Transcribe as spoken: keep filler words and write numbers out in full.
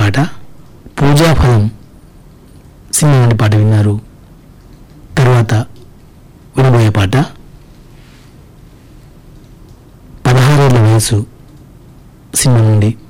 పాట పూజాఫలం సినిమా నుండి పాట విన్నారు. తర్వాత వినబోయే పాట పదహారేళ్ల వయసు సినిమా నుండి